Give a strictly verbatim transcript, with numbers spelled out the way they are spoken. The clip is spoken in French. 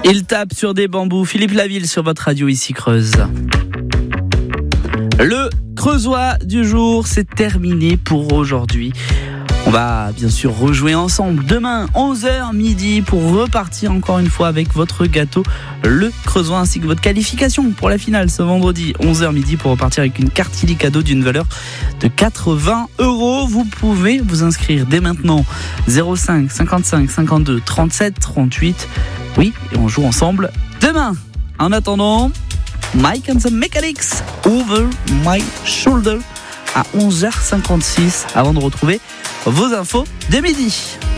Il tape sur des bambous. Philippe Laville sur votre radio ici Creuse. Le Creusois du jour, c'est terminé pour aujourd'hui. On va bien sûr rejouer ensemble demain onze heures midi pour repartir encore une fois avec votre gâteau le Creusois ainsi que votre qualification pour la finale ce vendredi onze heures midi pour repartir avec une carte Illy cadeau d'une valeur de quatre-vingts euros. Vous pouvez vous inscrire dès maintenant zéro cinq cinquante-cinq cinquante-deux trente-sept trente-huit. Oui, et on joue ensemble demain. En attendant, Mike and the Mechanics, Over My Shoulder à onze heures cinquante-six avant de retrouver vos infos dès midi.